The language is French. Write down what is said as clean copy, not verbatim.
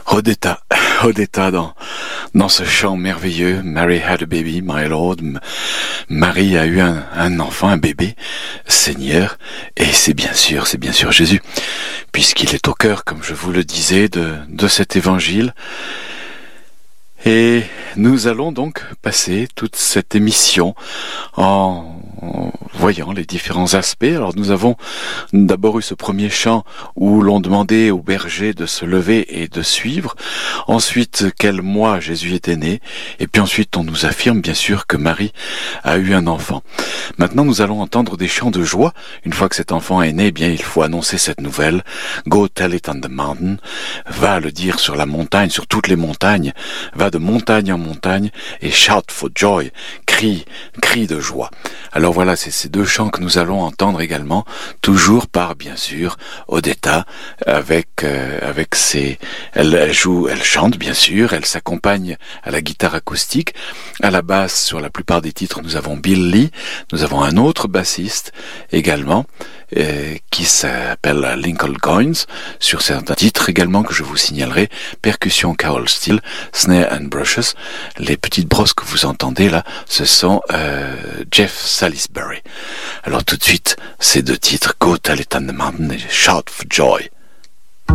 Odetta, Odetta dans ce chant merveilleux. Mary had a baby, my Lord. Marie a eu un enfant, un bébé, Seigneur, et c'est bien sûr Jésus, puisqu'il est au cœur, comme je vous le disais, de cet évangile. Et nous allons donc passer toute cette émission en voyant les différents aspects. Alors nous avons d'abord eu ce premier chant où l'on demandait aux bergers de se lever et de suivre. Ensuite, quel mois Jésus était né. Et puis ensuite, on nous affirme bien sûr que Marie a eu un enfant. Maintenant, nous allons entendre des chants de joie. Une fois que cet enfant est né, eh bien, il faut annoncer cette nouvelle. Go tell it on the mountain. Va le dire sur la montagne, sur toutes les montagnes. Va de montagne en montagne et shout for joy, crie de joie. Alors voilà, c'est ces deux chants que nous allons entendre également, toujours par bien sûr Odetta, avec ses, elle chante bien sûr, elle s'accompagne à la guitare acoustique, à la basse sur la plupart des titres nous avons Bill Lee, nous avons un autre bassiste également, qui s'appelle Lincoln Goins, sur certains titres également que je vous signalerai, percussion Carol Steele, snare and brushes, les petites brosses que vous entendez là, ce sont Jeff Salisbury. Alors tout de suite, ces deux titres, Go Tell It on the Mountain et Shout for Joy.